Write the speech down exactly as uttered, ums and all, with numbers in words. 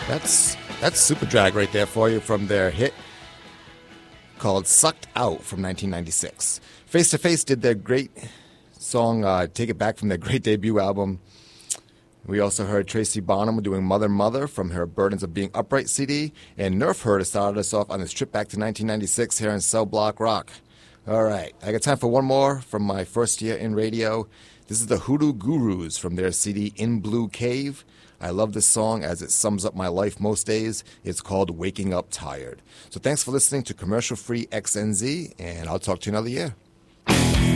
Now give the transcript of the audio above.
That's that's Superdrag right there for you from their hit called Sucked Out from nineteen ninety-six. Face to Face did their great song uh, Take It Back from their great debut album. We also heard Tracy Bonham doing Mother Mother from her Burdens of Being Upright C D, and Nerf Herder started us off on this trip back to nineteen ninety-six here in Cell Block Rock. All right, I got time for one more from my first year in radio. This is the Hoodoo Gurus from their C D In Blue Cave. I love this song as it sums up my life most days. It's called Waking Up Tired. So thanks for listening to Commercial Free X N Z, and I'll talk to you another year.